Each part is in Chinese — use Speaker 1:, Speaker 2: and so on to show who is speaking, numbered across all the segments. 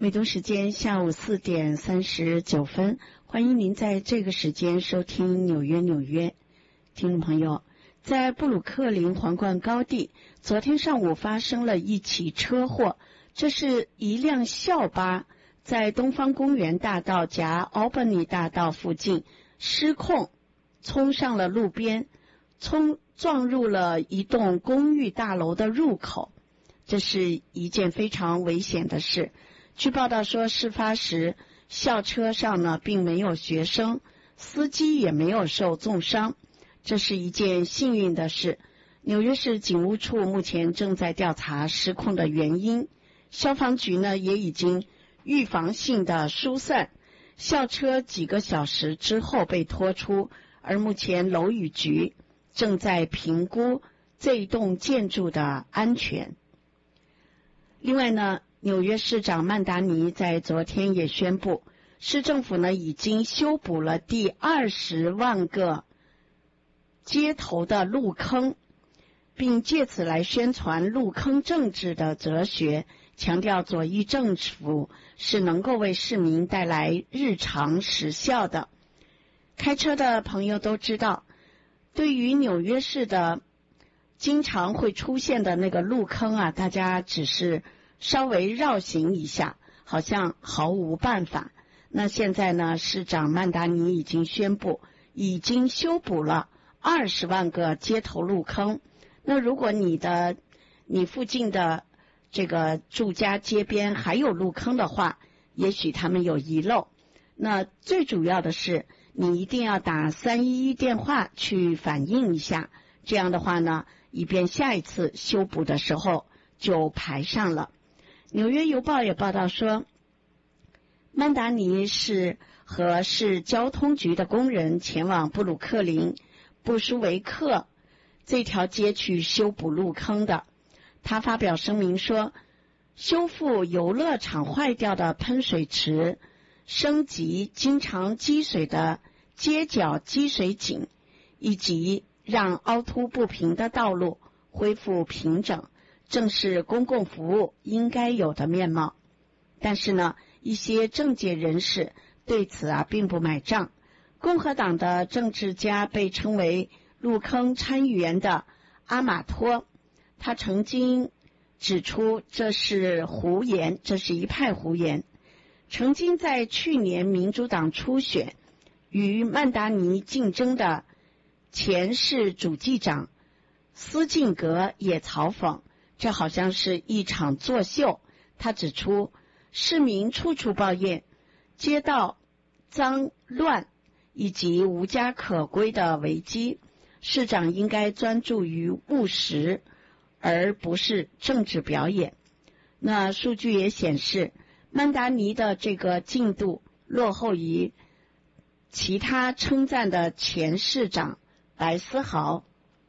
Speaker 1: 美东时间下午4点39分，欢迎您在这个时间收听纽约。听众朋友，在布鲁克林皇冠高地，昨天上午发生了一起车祸。这是一辆校巴在东方公园大道夹奥本尼大道附近失控，冲上了路边，撞入了一栋公寓大楼的入口。这是一件非常危险的事。据报道说，事发时校车上呢并没有学生，司机也没有受重伤，这是一件幸运的事。纽约市警务处目前正在调查失控的原因，消防局呢也已经预防性的疏散，校车几个小时之后被拖出，而目前楼宇局正在评估这一栋建筑的安全。另外呢，纽约市长曼达尼在昨天也宣布，市政府呢已经修补了第20万个街头的路坑，并借此来宣传路坑政治的哲学，强调左翼政府是能够为市民带来日常实效的。开车的朋友都知道，对于纽约市的经常会出现的那个路坑啊，大家只是稍微绕行一下，好像毫无办法。那现在呢，市长曼达尼已经宣布，已经修补了20万个街头路坑。那如果你附近的这个住家街边还有路坑的话，也许他们有遗漏。那最主要的是，你一定要打311电话去反映一下，这样的话呢，以便下一次修补的时候就排上了。纽约邮报也报道说，曼达尼是和市交通局的工人前往布鲁克林布舒维克这条街去修补路坑的。他发表声明说，修复游乐场坏掉的喷水池，升级经常积水的街角积水井，以及让凹凸不平的道路恢复平整，正是公共服务应该有的面貌。但是呢，一些政界人士对此并不买账。共和党的政治家被称为路坑参议员的阿马托，他曾经指出这是胡言，这是一派胡言。曾经在去年民主党初选与曼达尼竞争的前市主计长斯劲格也嘲讽，这好像是一场作秀。他指出，市民处处抱怨街道脏乱以及无家可归的危机，市长应该专注于务实，而不是政治表演。那数据也显示，曼达尼的这个进度落后于其他称赞的前市长白思豪。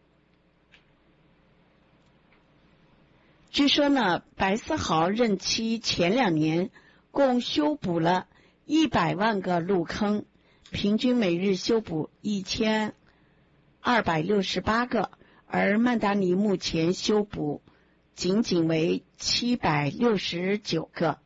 Speaker 1: 据说呢，白思豪任期前2年共修补了100万个路坑，平均每日修补1268个，而曼达尼目前修补仅为769个。